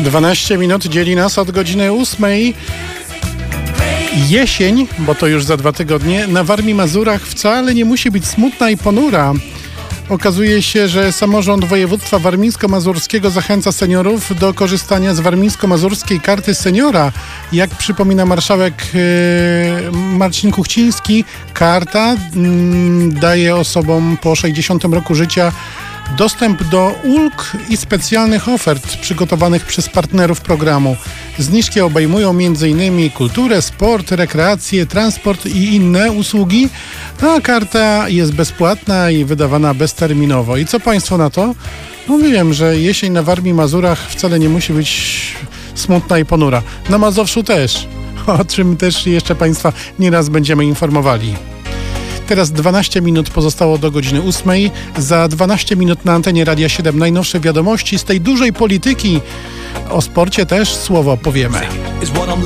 12 minut dzieli nas od godziny 8. Jesień, bo to już za 2 tygodnie, na Warmii i Mazurach wcale nie musi być smutna i ponura. Okazuje się, że samorząd województwa warmińsko-mazurskiego zachęca seniorów do korzystania z warmińsko-mazurskiej karty seniora. Jak przypomina marszałek Marcin Kuchciński, karta daje osobom po 60 roku życia dostęp do ulg i specjalnych ofert przygotowanych przez partnerów programu. Zniżki obejmują m.in. kulturę, sport, rekreację, transport i inne usługi, a karta jest bezpłatna i wydawana bezterminowo. I co Państwo na to? No wiem, że jesień na Warmii i Mazurach wcale nie musi być smutna i ponura. Na Mazowszu też, o czym też jeszcze Państwa nieraz będziemy informowali. Teraz 12 minut pozostało do godziny 8. Za 12 minut na antenie Radia 7 najnowsze wiadomości z tej dużej polityki. O sporcie też słowo powiemy.